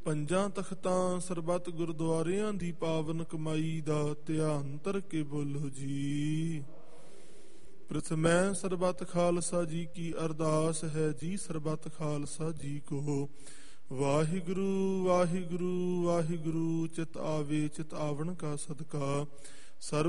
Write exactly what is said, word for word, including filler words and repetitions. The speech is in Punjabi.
ਪੰਜਾਂ ਤਖਤਾਂ ਸਰਬੱਤ ਗੁਰਦੁਆਰਿਆਂ ਦੀ ਪਾਵਨ ਕਮਾਈ ਦਾ ਧਿਆਨ ਧਰ ਕੇ ਬੋਲੋ ਜੀ। ਪ੍ਰਥਮੈ ਸਰਬੱਤ ਖਾਲਸਾ ਜੀ ਕੀ ਅਰਦਾਸ ਹੈ ਜੀ। ਸਰਬੱਤ ਖਾਲਸਾ ਜੀ ਕੋ ਵਾਹਿਗੁਰੂ ਵਾਹਿਗੁਰੂ ਵਾਹਿਗੁਰੂ। ਚਿਤ ਆਵੇ ਚਿਤ ਆਵਣ ਕਾ ਸਦਕਾ ਸਰਬ